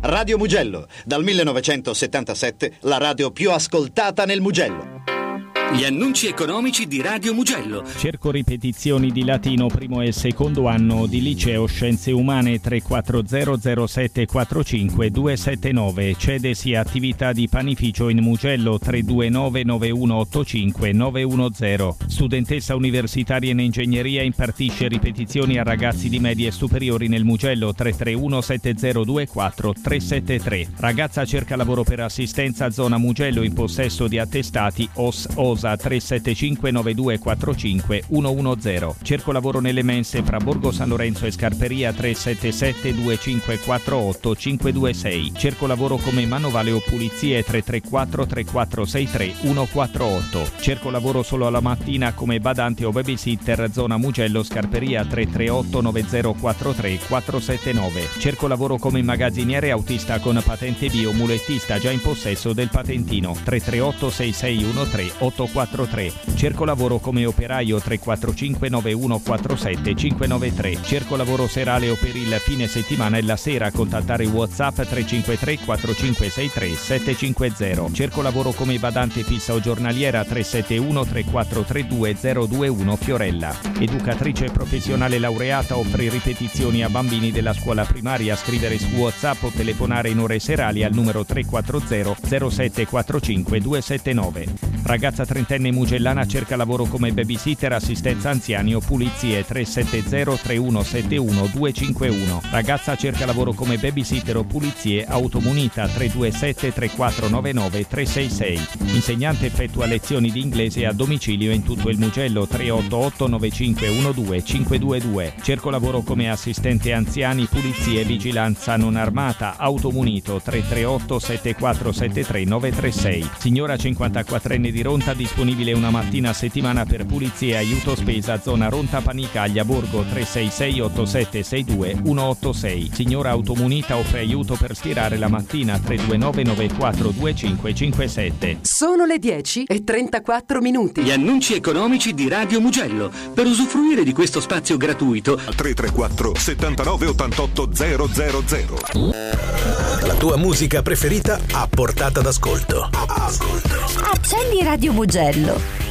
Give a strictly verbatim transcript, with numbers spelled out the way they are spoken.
Radio Mugello, dal millenovecentosettantasette la radio più ascoltata nel Mugello. Gli annunci economici di Radio Mugello. Cerco ripetizioni di latino primo e secondo anno di liceo Scienze Umane. Tre quattro zero zero sette quattro cinque due sette nove. Cedesi attività di panificio in Mugello. Tre due nove nove uno otto cinque nove uno zero. Studentessa universitaria in ingegneria, impartisce ripetizioni a ragazzi di medie e superiori nel Mugello. Tre tre uno sette zero due quattro tre sette tre. Ragazza cerca lavoro per assistenza zona Mugello, in possesso di attestati O S O tre sette cinque nove due quattro cinque uno uno zero. Cerco lavoro nelle mense fra Borgo San Lorenzo e Scarperia. Tre sette sette due cinque quattro otto cinque due sei. Cerco lavoro come manovale o pulizie. Tre tre quattro tre quattro sei tre uno quattro otto. Cerco lavoro solo alla mattina come badante o babysitter zona Mugello Scarperia. Tre tre otto nove zero quattro tre quattro sette nove. Cerco lavoro come magazziniere autista con patente B o mulettista già in possesso del patentino. Tre tre otto sei sei uno tre otto quattro tre. Cerco lavoro come operaio. Tre quattro cinque nove uno quattro sette cinque nove tre. Cerco lavoro serale o per il fine settimana e la sera. Contattare WhatsApp tre cinque tre quattro cinque sei tre sette cinque zero. Cerco lavoro come badante fissa o giornaliera. Tre sette uno tre quattro tre due zero due uno Fiorella. Educatrice professionale laureata, offre ripetizioni a bambini della scuola primaria. Scrivere su WhatsApp o telefonare in ore serali al numero tre quattro zero zero sette quattro cinque due sette nove. Ragazza trentenne mugellana cerca lavoro come babysitter, assistenza anziani o pulizie. Tre sette zero tre uno sette uno due cinque uno. Ragazza cerca lavoro come babysitter o pulizie, automunita. Tre due sette tre quattro nove nove tre sei sei. Insegnante, effettua lezioni di inglese a domicilio in tutto il Mugello. Tre otto otto nove cinque uno due cinque due due. Cerco lavoro come assistente anziani, pulizie, vigilanza non armata, automunito. Tre tre otto sette quattro sette tre nove tre sei. Signora cinquantaquattrenne di Ronta, disponibile una mattina a settimana per pulizie e aiuto spesa zona Ronta Panicaglia Borgo. Tre sei sei otto sette sei due uno otto sei. Signora automunita, offre aiuto per stirare la mattina. Tre due nove nove quattro due cinque cinque sette. Sono le dieci e trentaquattro minuti. Gli annunci economici di Radio Mugello. Per usufruire di questo spazio gratuito tre tre quattro settantanove ottantotto zero zero zero. La tua musica preferita a portata d'ascolto. Accendi Radio Mugello.